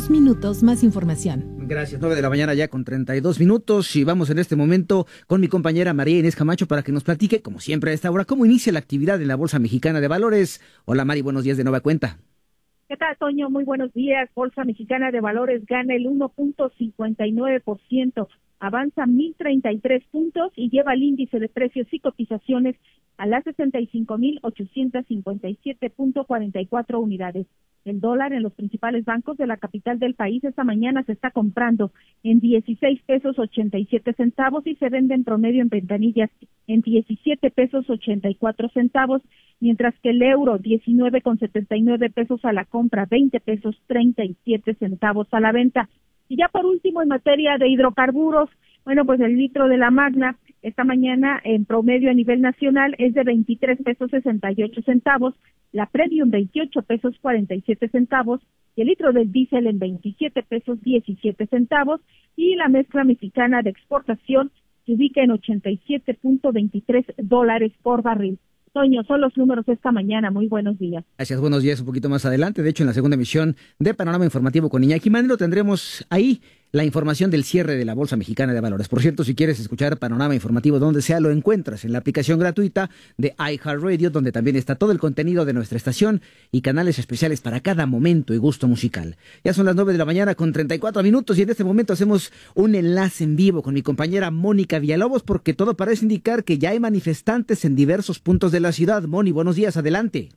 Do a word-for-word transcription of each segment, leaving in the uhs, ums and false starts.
dos minutos, más información. Gracias, nueve de la mañana ya con treinta y dos minutos y vamos en este momento con mi compañera María Inés Camacho para que nos platique, como siempre a esta hora, cómo inicia la actividad en la Bolsa Mexicana de Valores. Hola Mari, buenos días de nueva cuenta. ¿Qué tal, Toño? Muy buenos días. Bolsa Mexicana de Valores gana el uno punto cincuenta y nueve por ciento, avanza mil treinta y tres puntos y lleva el índice de precios y cotizaciones a las sesenta y cinco mil ochocientos cincuenta y siete punto cuarenta y cuatro unidades. El dólar en los principales bancos de la capital del país esta mañana se está comprando en dieciséis pesos ochenta y siete centavos y se vende en promedio en ventanillas en diecisiete pesos ochenta y cuatro centavos, mientras que el euro diecinueve con setenta y nueve pesos a la compra, veinte pesos treinta y siete centavos a la venta. Y ya por último, en materia de hidrocarburos, bueno, pues el litro de la Magna esta mañana en promedio a nivel nacional es de veintitrés pesos sesenta y ocho centavos, la Premium veintiocho pesos cuarenta y siete centavos, y el litro del diésel en veintisiete pesos diecisiete centavos, y la mezcla mexicana de exportación se ubica en ochenta y siete punto veintitrés dólares por barril. Toño, son los números esta mañana. Muy buenos días. Gracias, buenos días. Un poquito más adelante, de hecho, en la segunda emisión de Panorama Informativo con Iñaki Manero tendremos ahí la información del cierre de la Bolsa Mexicana de Valores. Por cierto, si quieres escuchar Panorama Informativo donde sea, lo encuentras en la aplicación gratuita de iHeartRadio, donde también está todo el contenido de nuestra estación y canales especiales para cada momento y gusto musical. Ya son las nueve de la mañana con treinta y cuatro minutos y en este momento hacemos un enlace en vivo con mi compañera Mónica Villalobos porque todo parece indicar que ya hay manifestantes en diversos puntos de la ciudad. Moni, buenos días, adelante.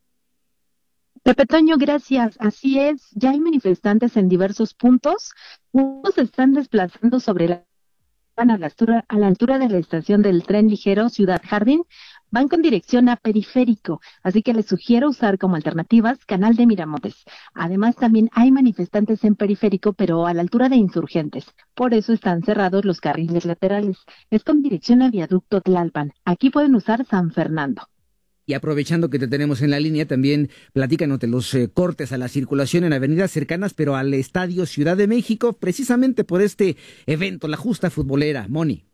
Pepe Toño, gracias. Así es, ya hay manifestantes en diversos puntos. Unos se están desplazando sobre la a la altura, a la altura de la estación del tren ligero Ciudad Jardín, van con dirección a Periférico, así que les sugiero usar como alternativas Canal de Miramontes. Además, también hay manifestantes en Periférico, pero a la altura de Insurgentes. Por eso están cerrados los carriles laterales. Es con dirección a Viaducto Tlalpan. Aquí pueden usar San Fernando. Y aprovechando que te tenemos en la línea, también platícanos de los eh, cortes a la circulación en avenidas cercanas, pero al Estadio Ciudad de México, precisamente por este evento, la justa futbolera. Moni.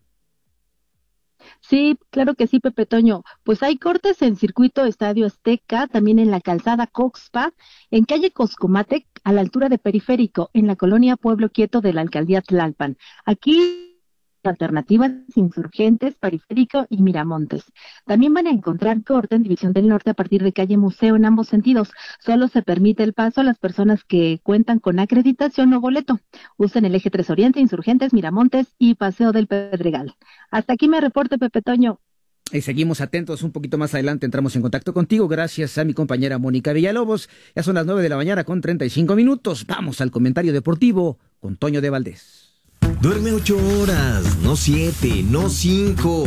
Sí, claro que sí, Pepe Toño. Pues hay cortes en Circuito Estadio Azteca, también en la calzada Coxpa, en calle Coscomatec, a la altura de Periférico, en la colonia Pueblo Quieto de la alcaldía Tlalpan. Aquí alternativas Insurgentes, Periférico y Miramontes. También van a encontrar corte en División del Norte a partir de calle Museo en ambos sentidos. Solo se permite el paso a las personas que cuentan con acreditación o boleto. Usen el eje tres Oriente, Insurgentes, Miramontes y Paseo del Pedregal. Hasta aquí me reporte, Pepe Toño. Y seguimos atentos, un poquito más adelante entramos en contacto contigo, gracias a mi compañera Mónica Villalobos. Ya son las nueve de la mañana con treinta y cinco minutos. Vamos al comentario deportivo con Toño de Valdés. Duerme ocho horas, no siete, no cinco,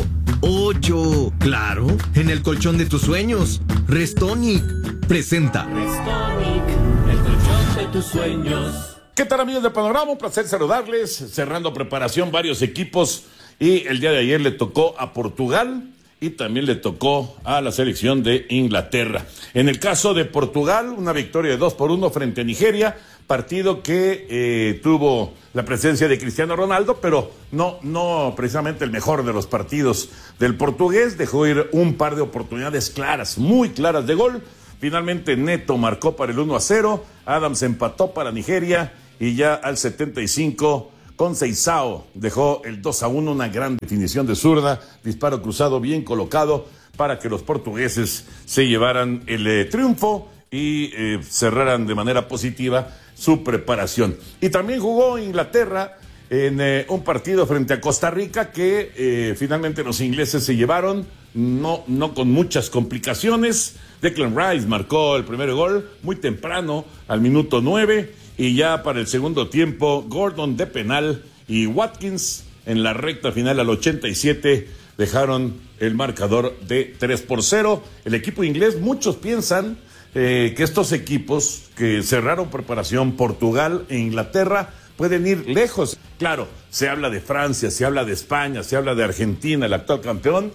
ocho. Claro, en el colchón de tus sueños. Restonic presenta. Restonic, el colchón de tus sueños. ¿Qué tal, amigos de Panorama? Un placer saludarles. Cerrando preparación varios equipos y el día de ayer le tocó a Portugal y también le tocó a la selección de Inglaterra. En el caso de Portugal, una victoria de dos por uno frente a Nigeria, partido que eh, tuvo la presencia de Cristiano Ronaldo, pero no, no precisamente el mejor de los partidos del portugués. Dejó ir un par de oportunidades claras, muy claras de gol. Finalmente Neto marcó para el uno a cero, Adams empató para Nigeria y ya al setenta y cinco Conceição dejó el dos a uno, una gran definición de zurda, disparo cruzado bien colocado para que los portugueses se llevaran el eh, triunfo y eh, cerraran de manera positiva su preparación. Y también jugó Inglaterra en eh, un partido frente a Costa Rica que eh, finalmente los ingleses se llevaron, no, no con muchas complicaciones. Declan Rice marcó el primer gol muy temprano, al minuto nueve, y ya para el segundo tiempo, Gordon de penal y Watkins en la recta final al ochenta y siete dejaron el marcador de tres por cero. El equipo inglés, muchos piensan eh, que estos equipos que cerraron preparación, Portugal e Inglaterra, pueden ir lejos. Claro, se habla de Francia, se habla de España, se habla de Argentina, el actual campeón,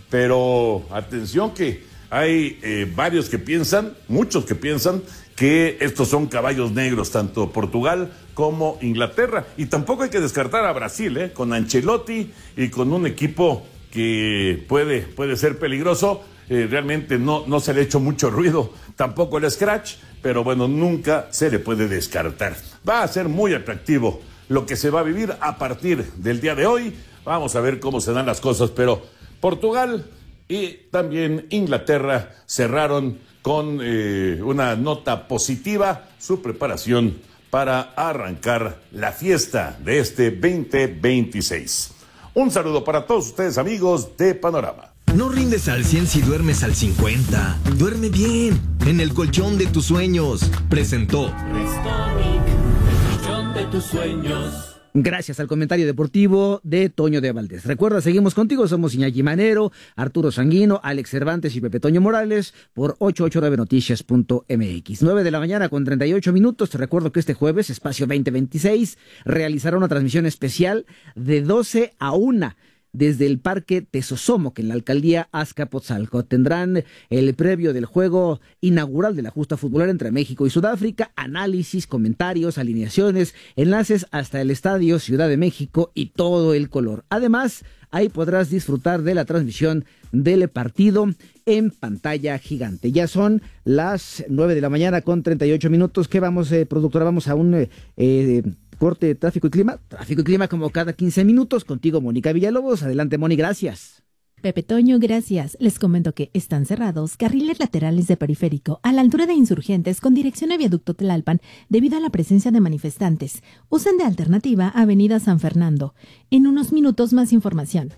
pero atención que hay eh, varios que piensan, muchos que piensan que estos son caballos negros, tanto Portugal como Inglaterra. Y tampoco hay que descartar a Brasil, ¿eh? Con Ancelotti y con un equipo que puede, puede ser peligroso. eh, realmente no, no se le ha hecho mucho ruido, tampoco el scratch, pero bueno, nunca se le puede descartar. Va a ser muy atractivo lo que se va a vivir a partir del día de hoy. Vamos a ver cómo se dan las cosas, pero Portugal y también Inglaterra cerraron con eh, una nota positiva su preparación para arrancar la fiesta de este veinte veintiséis. Un saludo para todos ustedes, amigos de Panorama. No rindes al cien si duermes al cincuenta. Duerme bien, en el colchón de tus sueños. Presentó Restonic, el colchón de tus sueños. Gracias al comentario deportivo de Toño de Valdés. Recuerda, seguimos contigo, somos Iñaki Manero, Arturo Sanguino, Alex Cervantes y Pepe Toño Morales por ochocientos ochenta y nueve noticias punto m x. nueve de la mañana con treinta y ocho minutos. Te recuerdo que este jueves, Espacio veinte veintiséis, realizará una transmisión especial de doce a una desde el Parque Tesosomoc en la alcaldía Azcapotzalco. Tendrán el previo del juego inaugural de la justa futbolera entre México y Sudáfrica, análisis, comentarios, alineaciones, enlaces hasta el Estadio Ciudad de México y todo el color. Además, ahí podrás disfrutar de la transmisión del partido en pantalla gigante. Ya son las nueve de la mañana con treinta y ocho minutos. ¿Qué vamos, eh, productora? Vamos a un... Eh, eh, corte de tráfico y clima, tráfico y clima como cada quince minutos, contigo Mónica Villalobos. Adelante, Moni, gracias. Pepe Toño, gracias. Les comento que están cerrados carriles laterales de periférico a la altura de Insurgentes con dirección a Viaducto Tlalpan debido a la presencia de manifestantes. Usen de alternativa Avenida San Fernando. En unos minutos más información.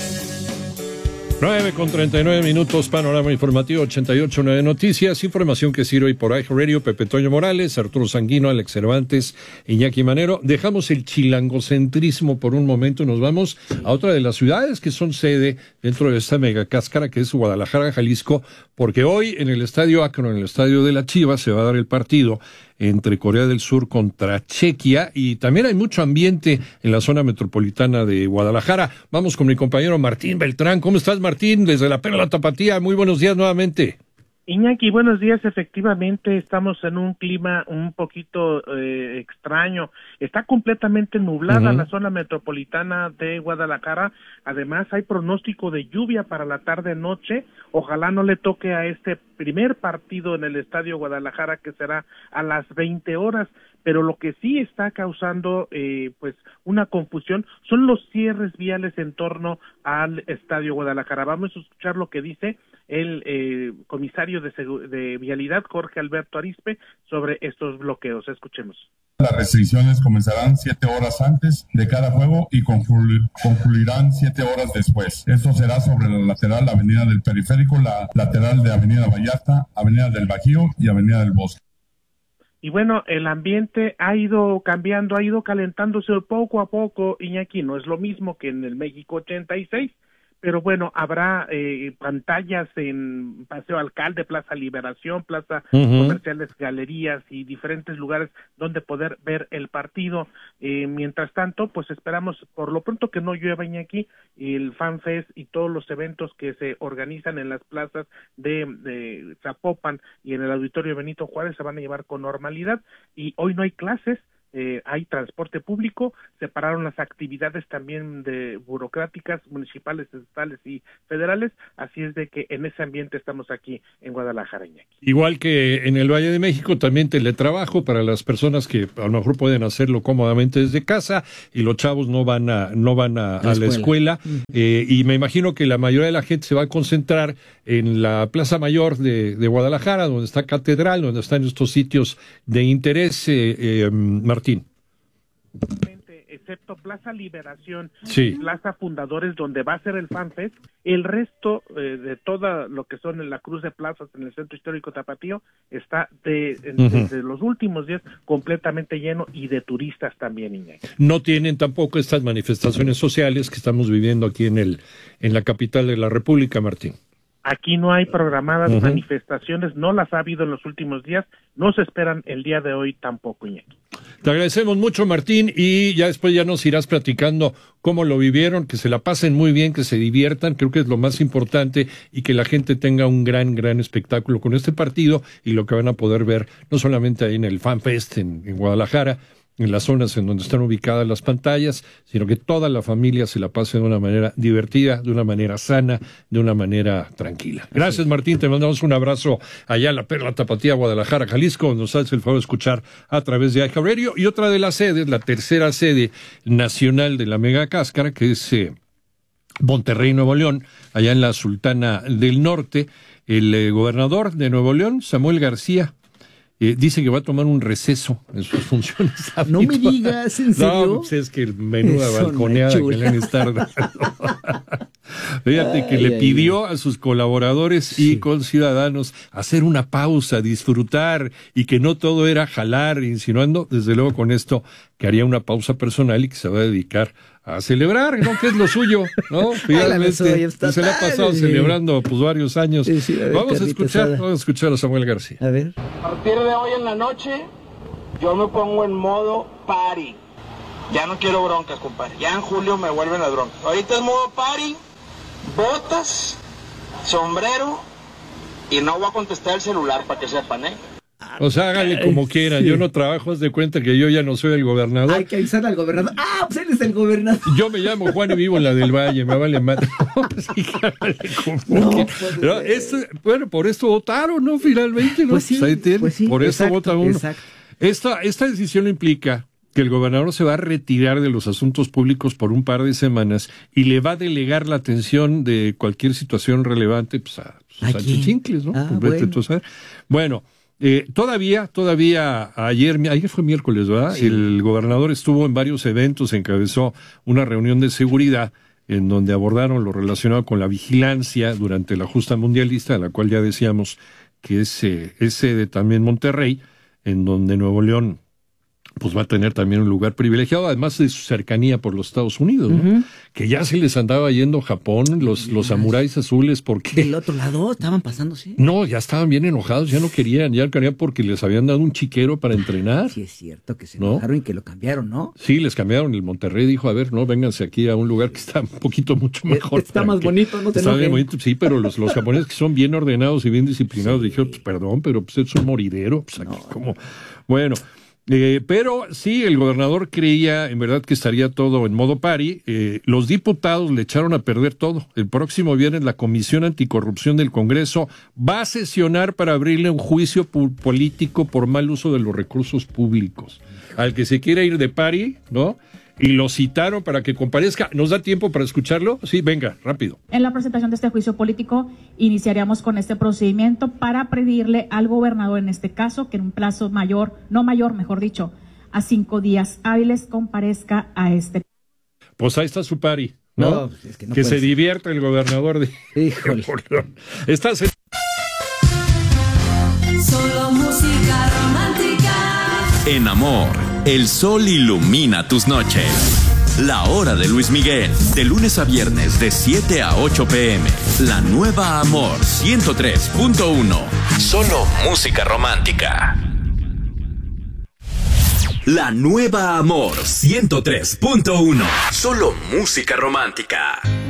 nueve con treinta y nueve minutos, panorama informativo ochenta y ocho punto nueve Noticias, información que sirve hoy por iHeartRadio. Pepe Toño Morales, Arturo Sanguino, Alex Cervantes, Iñaki Manero. Dejamos el chilangocentrismo por un momento y nos vamos a otra de las ciudades que son sede dentro de esta mega cáscara que es Guadalajara, Jalisco, porque hoy en el Estadio Akron, en el Estadio de la Chivas, se va a dar el partido entre Corea del Sur contra Chequia, y también hay mucho ambiente en la zona metropolitana de Guadalajara. Vamos con mi compañero Martín Beltrán. ¿Cómo estás, Martín? Desde la Perla Tapatía, muy buenos días nuevamente. Iñaki, buenos días. Efectivamente, estamos en un clima un poquito eh, extraño. Está completamente nublada uh-huh. la zona metropolitana de Guadalajara. Además, hay pronóstico de lluvia para la tarde-noche. Ojalá no le toque a este primer partido en el Estadio Guadalajara, que será a las veinte horas. Pero lo que sí está causando eh, pues una confusión son los cierres viales en torno al Estadio Guadalajara. Vamos a escuchar lo que dice el eh, comisario de, de Vialidad, Jorge Alberto Arispe, sobre estos bloqueos. Escuchemos. Las restricciones comenzarán siete horas antes de cada juego y conclu- concluirán siete horas después. Esto será sobre la lateral Avenida del Periférico, la lateral de Avenida Vallarta, Avenida del Bajío y Avenida del Bosque. Y bueno, el ambiente ha ido cambiando, ha ido calentándose poco a poco, Iñaki. No es lo mismo que en el México ochenta y seis, pero bueno, habrá eh, pantallas en Paseo Alcalde, Plaza Liberación, Plaza uh-huh. Comerciales, galerías y diferentes lugares donde poder ver el partido. Eh, mientras tanto, pues esperamos por lo pronto que no llueva, Iñaki, el Fan Fest y todos los eventos que se organizan en las plazas de, de Zapopan y en el Auditorio Benito Juárez se van a llevar con normalidad. Y hoy no hay clases. Eh, hay transporte público, separaron las actividades también de burocráticas, municipales, estatales y federales, así es de que en ese ambiente estamos aquí en Guadalajara, Iñaki. Igual que en el Valle de México, también teletrabajo para las personas que a lo mejor pueden hacerlo cómodamente desde casa y los chavos no van a no van a, la, a la escuela, uh-huh. eh, y me imagino que la mayoría de la gente se va a concentrar en la Plaza Mayor de, de Guadalajara, donde está Catedral, donde están estos sitios de interés, eh, eh, Martín. Excepto Plaza Liberación sí. y Plaza Fundadores, donde va a ser el Fan Fest, el resto eh, de todo lo que son en la cruz de plazas en el Centro Histórico Tapatío está de, de, uh-huh. desde los últimos días completamente lleno y de turistas también, Iñaki. No tienen tampoco estas manifestaciones sociales que estamos viviendo aquí en el en la capital de la República, Martín. Aquí no hay programadas uh-huh. manifestaciones, no las ha habido en los últimos días, no se esperan el día de hoy tampoco, Iñaki. Te agradecemos mucho, Martín, y ya después ya nos irás platicando cómo lo vivieron, que se la pasen muy bien, que se diviertan, creo que es lo más importante, y que la gente tenga un gran, gran espectáculo con este partido y lo que van a poder ver, no solamente ahí en el Fan Fest en, en Guadalajara, en las zonas en donde están ubicadas las pantallas, sino que toda la familia se la pase de una manera divertida, de una manera sana, de una manera tranquila. Gracias, Martín, te mandamos un abrazo allá en la Perla Tapatía, Guadalajara, Jalisco. Nos hace el favor de escuchar a través de iHeartRadio. Y otra de las sedes, la tercera sede nacional de la Mega Cáscara, que es eh, Monterrey, Nuevo León, allá en la Sultana del Norte. El eh, gobernador de Nuevo León, Samuel García, Eh, dice que va a tomar un receso en sus funciones. No me digas, ¿en serio? No, pues es que menuda balconeada que le han estado dando. Fíjate ay, que le ay, pidió ay. a sus colaboradores sí. y conciudadanos hacer una pausa, disfrutar, y que no todo era jalar, insinuando, desde luego con esto, que haría una pausa personal y que se va a dedicar a celebrar, ¿no? Que es lo suyo, ¿no? Finalmente, se le ha pasado sí. celebrando pues varios años. Sí, sí, ver, vamos a escuchar, asada. vamos a escuchar a Samuel García. A ver. A partir de hoy en la noche, yo me pongo en modo party. Ya no quiero broncas, compadre. Ya en julio me vuelven las broncas. Ahorita es modo party, botas, sombrero, y no voy a contestar el celular para que sepan, ¿eh? O sea, hágale como quiera. Sí. Yo no trabajo, haz de cuenta que yo ya no soy el gobernador. Hay que avisar al gobernador. Ah, pues él es el gobernador. Yo me llamo Juan y vivo en la del Valle, me vale madre. Sí, como no, no, esto, bueno, por esto votaron, ¿no? Finalmente, ¿no? Pues sí, pues ahí tiene. Pues sí, por exacto, eso vota uno. Exacto. Esta, esta decisión implica que el gobernador se va a retirar de los asuntos públicos por un par de semanas y le va a delegar la atención de cualquier situación relevante pues, a, pues, a Chichincles, ¿no? Ah, bueno. Entonces, bueno. Eh, todavía, todavía ayer, ayer fue miércoles, ¿verdad? Sí. El gobernador estuvo en varios eventos, encabezó una reunión de seguridad en donde abordaron lo relacionado con la vigilancia durante la justa mundialista, de la cual ya decíamos que es, eh, es sede también Monterrey, en donde Nuevo León pues va a tener también un lugar privilegiado, además de su cercanía por los Estados Unidos, ¿no? Uh-huh. Que ya se les andaba yendo Japón, los, los samuráis azules, porque... Del otro lado estaban pasándose. No, ya estaban bien enojados, ya no querían, ya no querían porque les habían dado un chiquero para entrenar. Sí, es cierto, que se enojaron, ¿no? Y que lo cambiaron, ¿no? Sí, les cambiaron. El Monterrey dijo, a ver, no, vénganse aquí a un lugar que está un poquito mucho mejor. Está más bonito, no te Está bien bonito, sí, pero los, los japoneses que son bien ordenados y bien disciplinados, sí. dijeron, pues perdón, pero pues es un moridero, pues aquí no. como... Bueno... Eh, pero sí, el gobernador creía en verdad que estaría todo en modo party. Eh, los diputados le echaron a perder todo. El próximo viernes la Comisión Anticorrupción del Congreso va a sesionar para abrirle un juicio pu- político por mal uso de los recursos públicos. Al que se quiera ir de party, ¿no? Y lo citaron para que comparezca. ¿Nos da tiempo para escucharlo? Sí, venga, rápido. En la presentación de este juicio político iniciaríamos con este procedimiento para pedirle al gobernador, en este caso, que en un plazo mayor, no mayor, mejor dicho, a cinco días hábiles comparezca a este. Pues ahí está su pari, ¿no? no es que no que se divierta el gobernador de... Híjole. Estás en... Solo música romántica. En Amor, el sol ilumina tus noches. La hora de Luis Miguel, de lunes a viernes de siete a ocho pm. La nueva Amor ciento tres punto uno. Solo música romántica. La nueva Amor ciento tres punto uno. Solo música romántica.